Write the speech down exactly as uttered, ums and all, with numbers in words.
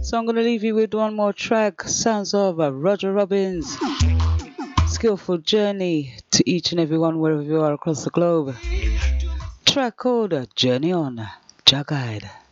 So I'm going to leave you with one more track. Sounds of uh, Roger Robbins. Skillful Journey to each and everyone wherever you are across the globe. Track called uh, Journey On. Jah Guide.